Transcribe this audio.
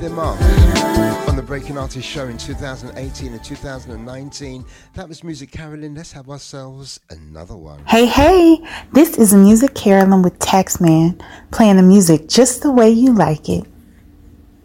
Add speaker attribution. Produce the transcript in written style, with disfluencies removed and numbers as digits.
Speaker 1: their mark on the Breaking Artist show in 2018 and 2019. That was Music Carolyn. Let's have ourselves another one.
Speaker 2: Hey, this is Music Carolyn with Taxman, playing the music just the way you like it.